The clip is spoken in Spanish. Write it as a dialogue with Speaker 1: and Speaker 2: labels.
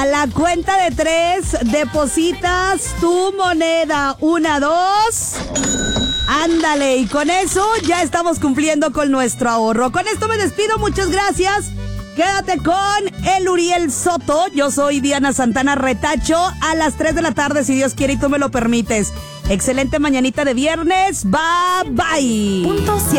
Speaker 1: la cuenta de 3, depositas tu moneda. 1, 2. Ándale, y con eso ya estamos cumpliendo con nuestro ahorro. Con esto me despido, muchas gracias. Quédate con el Uriel Soto. Yo soy Diana Santana Retacho. A las 3 de la tarde, si Dios quiere y tú me lo permites. Excelente mañanita de viernes. Bye, bye.